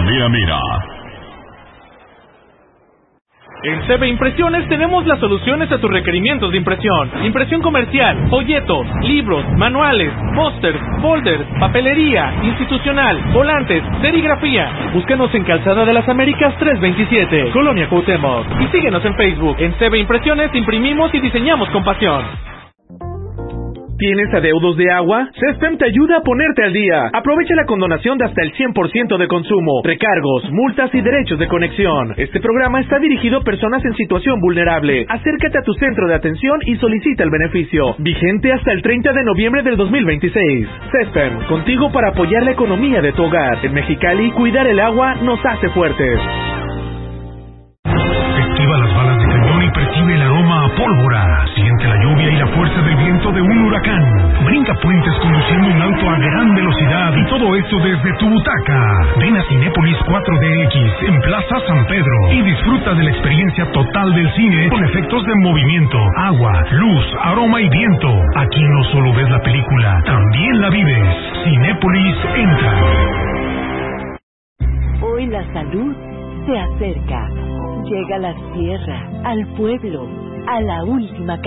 Mira, mira. En CB Impresiones tenemos las soluciones a tus requerimientos de impresión. Impresión comercial, folletos, libros, manuales, pósters, folders, papelería, institucional, volantes, serigrafía. Búscanos en Calzada de las Américas 327, Colonia Cuauhtémoc. Y síguenos en Facebook. En CB Impresiones imprimimos y diseñamos con pasión. ¿Tienes adeudos de agua? CESPEM te ayuda a ponerte al día. Aprovecha la condonación de hasta el 100% de consumo, recargos, multas y derechos de conexión. Este programa está dirigido a personas en situación vulnerable. Acércate a tu centro de atención y solicita el beneficio. Vigente hasta el 30 de noviembre del 2026. CESPEM, contigo para apoyar la economía de tu hogar. En Mexicali, cuidar el agua nos hace fuertes. Esquiva las balas de cañón y percibe el aroma a pólvora. Siente la lluvia y la fuerza del viento de un huracán. Brinca puentes conduciendo un auto a gran velocidad y todo esto desde tu butaca. Ven a Cinépolis 4DX en Plaza San Pedro y disfruta de la experiencia total del cine con efectos de movimiento, agua, luz, aroma y viento. Aquí no solo ves la película, también la vives. Cinépolis entra. Hoy la salud se acerca. Llega a la tierra, al pueblo, a la última